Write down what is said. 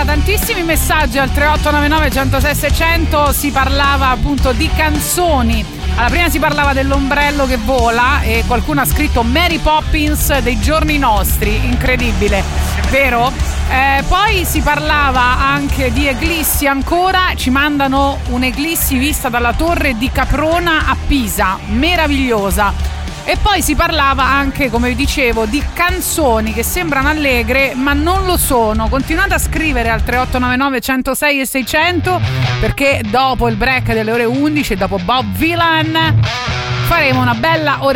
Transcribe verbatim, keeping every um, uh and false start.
tantissimi messaggi al tre otto nove nove uno zero sei sei zero zero. Si parlava appunto di canzoni. Alla prima si parlava dell'ombrello che vola e qualcuno ha scritto Mary Poppins dei giorni nostri, incredibile, vero? Eh, poi si parlava anche di eclissi ancora, ci mandano un'eclissi vista dalla torre di Caprona a Pisa, meravigliosa. E poi si parlava anche, come vi dicevo, di canzoni che sembrano allegre ma non lo sono. Continuate a scrivere al tre otto nove nove uno zero sei sei zero zero perché dopo il break delle ore undici e dopo Bob Dylan faremo una bella ore